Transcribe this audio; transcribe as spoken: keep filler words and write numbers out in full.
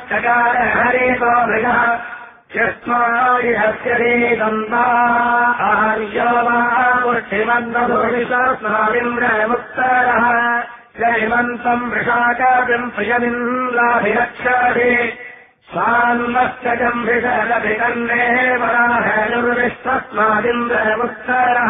चकार हरितो मृगः यस्मादिहस्यदीदन्ता आर्यो वा पुष्टिमन्दभूषितस्मादिन्द्रमुत्तरः जयमन्तम् वृषाकाभिम् प्रियमिन्द्राभिरक्षति स्वान्नश्च जम्भिषलभिकन्ने वराहनुर्विष्टस्मादिन्द्रमुत्तरः